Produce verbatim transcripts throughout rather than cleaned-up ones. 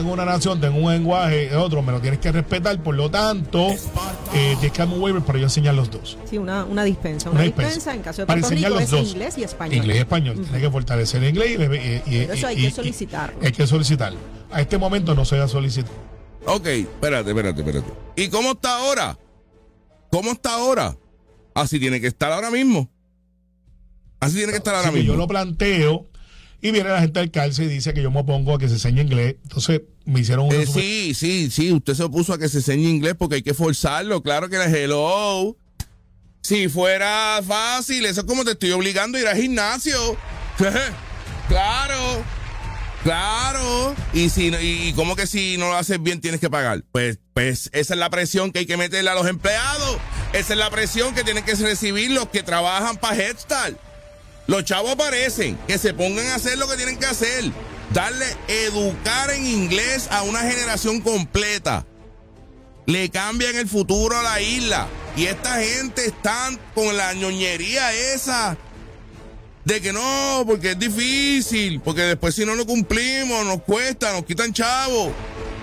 tengo una nación, tengo un lenguaje, otro, me lo tienes que respetar, por lo tanto, eh, tienes que darme un waiver para yo enseñar los dos. Sí, una, una dispensa. Una, una dispensa, dispensa en caso de Puerto Rico es dos. inglés y español. Inglés y español. Uh-huh. Tienes que fortalecer el inglés y, y, y Pero eso hay y, que solicitarlo. Hay que solicitarlo. A este momento no se ha solicitado. Ok, espérate, espérate, espérate. ¿Y cómo está ahora? ¿Cómo está ahora? Así tiene que estar ahora mismo. Así tiene que estar ahora Así mismo. Que yo lo planteo y viene la gente del cárcel y dice que yo me opongo a que se enseñe inglés. Entonces me hicieron un eh, resumen. Sí, sí, sí. Usted se opuso a que se enseñe inglés porque hay que forzarlo. Claro que era hello. Si fuera fácil, eso es como te estoy obligando a ir al gimnasio. Claro. Claro, y si y, y como que si no lo haces bien tienes que pagar. Pues, pues esa es la presión que hay que meterle a los empleados. Esa es la presión que tienen que recibir los que trabajan para Head Start. Los chavos aparecen, que se pongan a hacer lo que tienen que hacer. Darle, educar en inglés a una generación completa. Le cambian el futuro a la isla. Y esta gente están con la ñoñería esa. De que no, porque es difícil, porque después si no lo cumplimos, nos cuesta, nos quitan chavos.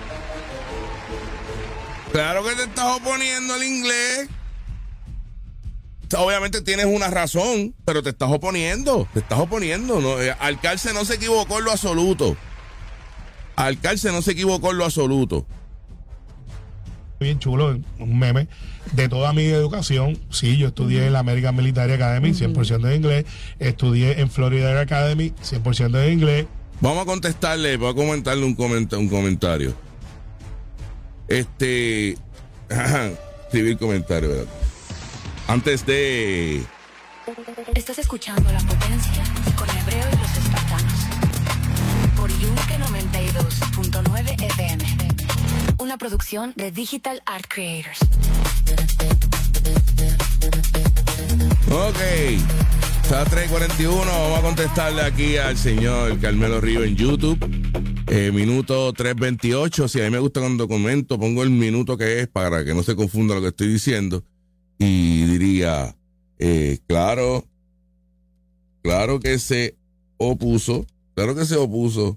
Claro que te estás oponiendo al inglés. Obviamente tienes una razón, pero te estás oponiendo, te estás oponiendo. ¿No? Alcalce no se equivocó en lo absoluto. Alcalce no se equivocó en lo absoluto. Bien chulo, un meme. De toda mi educación, sí, yo estudié uh-huh. en la American Military Academy, uh-huh. cien por ciento de inglés. Estudié en Florida Air Academy, cien por ciento de inglés. Vamos a contestarle, voy a comentarle un, comenta- un comentario. Este. Ajá, escribir comentario, ¿verdad? Antes de. Estás escuchando La Potencia con Hebreo y los Espartanos. Por Yuke noventa y dos punto nueve F M. Una producción de Digital Art Creators. Ok. Está tres cuarenta y uno. Vamos a contestarle aquí al señor Carmelo Río en YouTube. Eh, minuto tres veintiocho. Si a mí me gusta cuando comento, pongo el minuto que es para que no se confunda lo que estoy diciendo. Y diría, eh, claro, claro que se opuso. Claro que se opuso.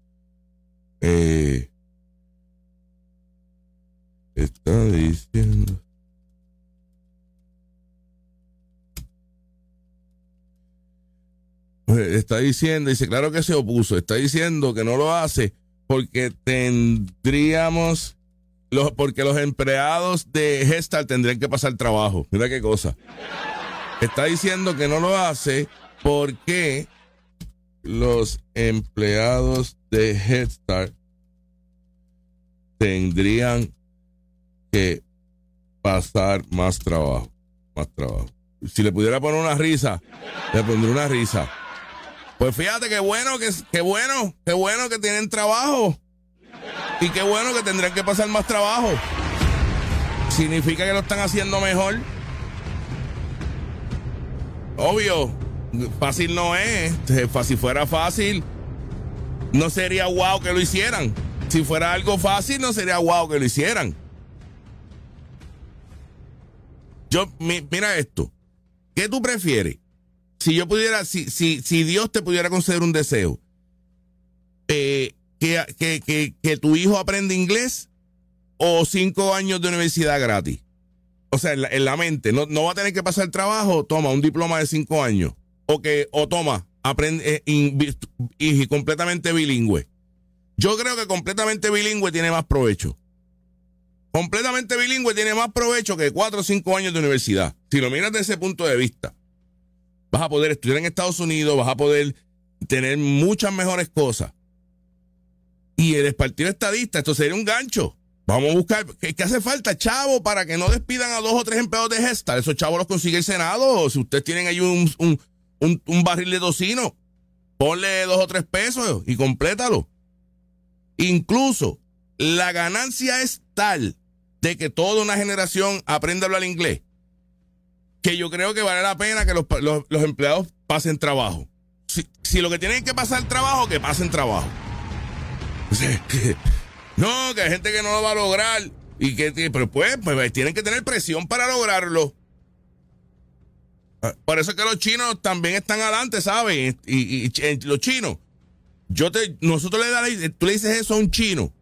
Eh. Está diciendo. Está diciendo, dice, claro que se opuso. Está diciendo que no lo hace porque tendríamos, los, porque los empleados de Head Start tendrían que pasar trabajo. Mira qué cosa. Está diciendo que no lo hace porque los empleados de Head Start tendrían que pasar más trabajo, más trabajo. Si le pudiera poner una risa, le pondría una risa. Pues fíjate qué bueno, que, qué bueno, qué bueno que tienen trabajo. Y qué bueno que tendrán que pasar más trabajo. Significa que lo están haciendo mejor. Obvio, fácil no es. Si fuera fácil, no sería guau que lo hicieran. Si fuera algo fácil, no sería guau que lo hicieran. Yo, mi, mira esto. ¿Qué tú prefieres? Si yo pudiera, si, si, si Dios te pudiera conceder un deseo, eh, que, que, que, que tu hijo aprenda inglés o cinco años de universidad gratis. O sea, en la, en la mente, no, no va a tener que pasar trabajo, toma un diploma de cinco años. O que, o toma, aprende, eh, in, y completamente bilingüe. Yo creo que completamente bilingüe tiene más provecho. Completamente bilingüe tiene más provecho que cuatro o cinco años de universidad. Si lo miras desde ese punto de vista, vas a poder estudiar en Estados Unidos, vas a poder tener muchas mejores cosas. Y el Partido Estadista, esto sería un gancho. Vamos a buscar, ¿qué, qué hace falta, chavo, para que no despidan a dos o tres empleados de Head Start? Esos chavos los consigue el Senado, o si ustedes tienen ahí un, un, un, un barril de tocino, ponle dos o tres pesos y complétalo. Incluso, la ganancia es tal de que toda una generación aprenda a hablar inglés, que yo creo que vale la pena que los, los, los empleados pasen trabajo. Si, si lo que tienen que pasar trabajo, que pasen trabajo. No, que hay gente que no lo va a lograr y que, pero pues, pues tienen que tener presión para lograrlo. Por eso es que los chinos también están adelante, ¿sabes? Y, y, y los chinos, yo te, nosotros le damos, tú le dices eso a un chino